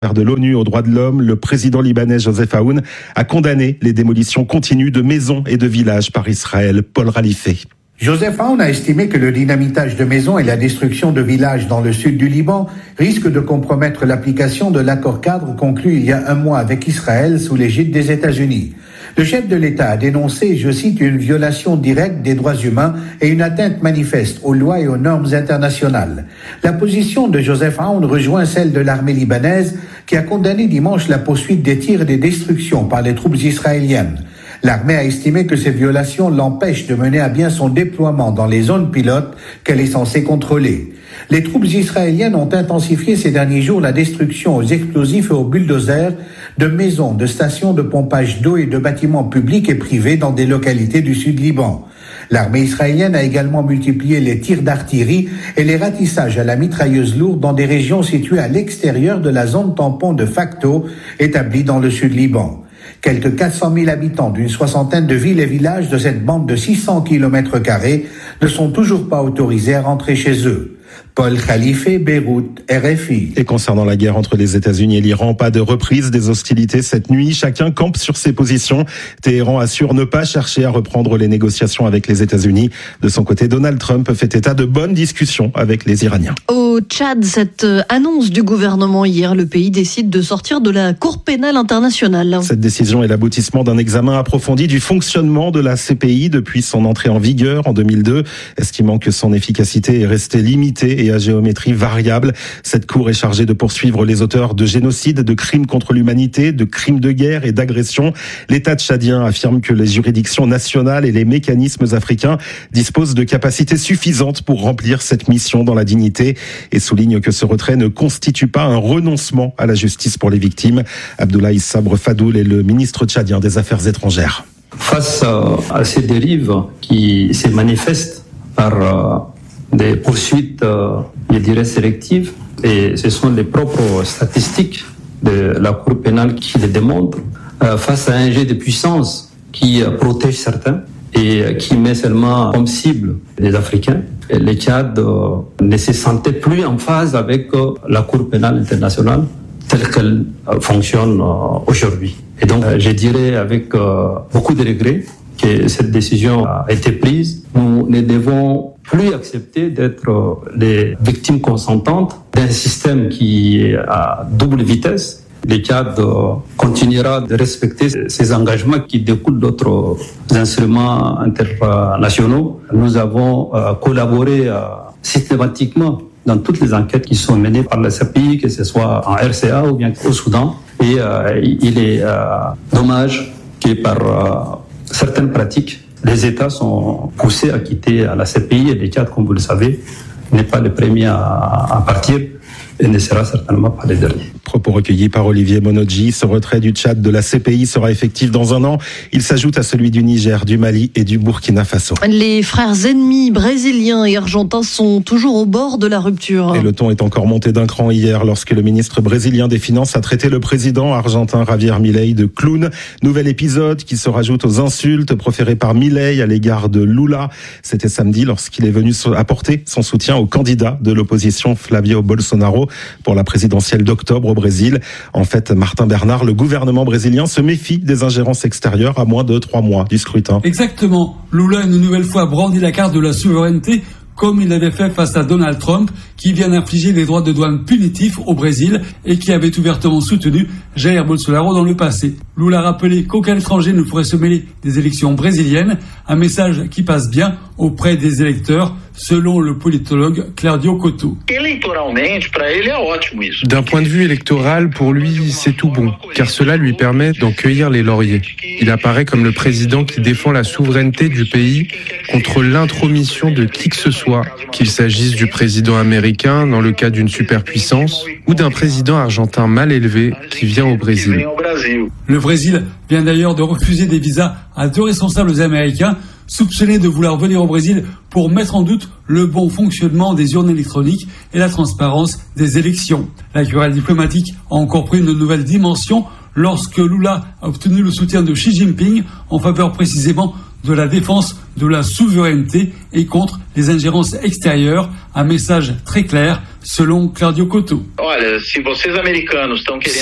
De l'ONU aux droits de l'homme, le président libanais Joseph Aoun a condamné les démolitions continues de maisons et de villages par Israël. Paul Ralifé. Joseph Aoun a estimé que le dynamitage de maisons et la destruction de villages dans le sud du Liban risquent de compromettre l'application de l'accord cadre conclu il y a un mois avec Israël sous l'égide des États-Unis. Le chef de l'État a dénoncé, je cite, une violation directe des droits humains et une atteinte manifeste aux lois et aux normes internationales. La position de Joseph Aoun rejoint celle de l'armée libanaise qui a condamné dimanche la poursuite des tirs et des destructions par les troupes israéliennes. L'armée a estimé que ces violations l'empêchent de mener à bien son déploiement dans les zones pilotes qu'elle est censée contrôler. Les troupes israéliennes ont intensifié ces derniers jours la destruction aux explosifs et aux bulldozers de maisons, de stations de pompage d'eau et de bâtiments publics et privés dans des localités du sud Liban. L'armée israélienne a également multiplié les tirs d'artillerie et les ratissages à la mitrailleuse lourde dans des régions situées à l'extérieur de la zone tampon de facto établie dans le sud Liban. Quelques 400 000 habitants d'une soixantaine de villes et villages de cette bande de 600 km² ne sont toujours pas autorisés à rentrer chez eux. Paul Khalifé, Beyrouth, RFI. Et concernant la guerre entre les États-Unis et l'Iran, pas de reprise des hostilités cette nuit. Chacun campe sur ses positions. Téhéran assure ne pas chercher à reprendre les négociations avec les États-Unis. De son côté, Donald Trump fait état de bonnes discussions avec les Iraniens. Au Tchad, cette annonce du gouvernement hier, le pays décide de sortir de la Cour pénale internationale. Cette décision est l'aboutissement d'un examen approfondi du fonctionnement de la CPI depuis son entrée en vigueur en 2002, estimant que son efficacité est restée limitée et à géométrie variable. Cette cour est chargée de poursuivre les auteurs de génocide, de crimes contre l'humanité, de crimes de guerre et d'agression. L'État tchadien affirme que les juridictions nationales et les mécanismes africains disposent de capacités suffisantes pour remplir cette mission dans la dignité et souligne que ce retrait ne constitue pas un renoncement à la justice pour les victimes. Abdoulaye Sabre Fadoul est le ministre tchadien des Affaires étrangères. Face à ces dérives qui se manifestent par des poursuites, je dirais, sélectives, et ce sont les propres statistiques de la Cour pénale qui les démontrent, face à un jet de puissance qui protège certains et qui met seulement comme cible les Africains, le Tchad ne se sentait plus en phase avec la Cour pénale internationale telle qu'elle fonctionne aujourd'hui. Et donc, je dirais avec beaucoup de regrets que cette décision a été prise. Nous ne devons plus accepter d'être les victimes consentantes d'un système qui est à double vitesse. Le Tchad continuera de respecter ses engagements qui découlent d'autres instruments internationaux. Nous avons collaboré systématiquement dans toutes les enquêtes qui sont menées par la CPI, que ce soit en RCA ou bien au Soudan. Et il est dommage que par certaines pratiques, les États sont poussés à quitter la CPI et le Tchad, comme vous le savez, n'est pas le premier à partir et ne sera certainement pas le dernier. Propos recueillis par Olivier Monodji. Ce retrait du Tchad de la CPI sera effectif dans un an. Il s'ajoute à celui du Niger, du Mali et du Burkina Faso. Les frères ennemis brésiliens et argentins sont toujours au bord de la rupture. Et le ton est encore monté d'un cran hier lorsque le ministre brésilien des Finances a traité le président argentin Javier Milei de clown. Nouvel épisode qui se rajoute aux insultes proférées par Milei à l'égard de Lula. C'était samedi lorsqu'il est venu apporter son soutien au candidat de l'opposition Flavio Bolsonaro pour la présidentielle d'octobre au Brésil. En fait, Martin Bernard, le gouvernement brésilien se méfie des ingérences extérieures à moins de 3 mois du scrutin. Exactement. Lula, une nouvelle fois, brandit la carte de la souveraineté comme il l'avait fait face à Donald Trump, qui vient d'infliger des droits de douane punitifs au Brésil et qui avait ouvertement soutenu Jair Bolsonaro dans le passé. Lula a rappelé qu'aucun étranger ne pourrait se mêler des élections brésiliennes, un message qui passe bien auprès des électeurs, selon le politologue Claudio Cotto. D'un point de vue électoral, pour lui, c'est tout bon, car cela lui permet d'en cueillir les lauriers. Il apparaît comme le président qui défend la souveraineté du pays contre l'intromission de qui que ce soit, qu'il s'agisse du président américain dans le cas d'une superpuissance ou d'un président argentin mal élevé qui vient au Brésil. Le Brésil vient d'ailleurs de refuser des visas à 2 responsables américains soupçonnés de vouloir venir au Brésil pour mettre en doute le bon fonctionnement des urnes électroniques et la transparence des élections. La querelle diplomatique a encore pris une nouvelle dimension lorsque Lula a obtenu le soutien de Xi Jinping en faveur précisément de la défense de la souveraineté et contre les ingérences extérieures. Un message très clair selon Claudio Cotto.